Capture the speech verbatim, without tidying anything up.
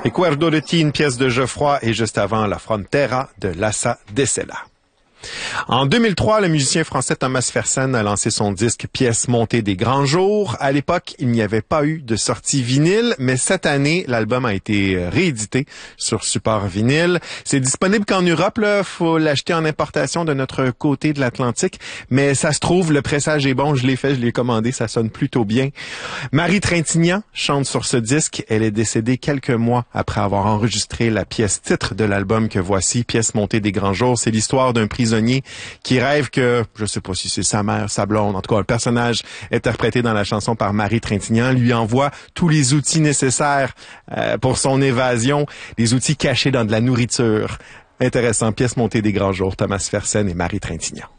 Recuerdo de ti, une pièce de Geoffroy, et juste avant La Frontera de Lassa de Sela. En deux mille trois, le musicien français Thomas Fersen a lancé son disque Pièces montées des grands jours. À l'époque, il n'y avait pas eu de sortie vinyle, mais cette année, l'album a été réédité sur support vinyle. C'est disponible qu'en Europe, là, faut l'acheter en importation de notre côté de l'Atlantique, mais ça se trouve, le pressage est bon, je l'ai fait, je l'ai commandé, ça sonne plutôt bien. Marie Trintignant chante sur ce disque. Elle est décédée quelques mois après avoir enregistré la pièce titre de l'album que voici, Pièces montées des grands jours. C'est l'histoire d'un prisonnier qui rêve que, je sais pas si c'est sa mère, sa blonde, en tout cas, le personnage interprété dans la chanson par Marie Trintignant lui envoie tous les outils nécessaires euh, pour son évasion, les outils cachés dans de la nourriture. Intéressant, Pièces montées des grands jours, Thomas Fersen et Marie Trintignant.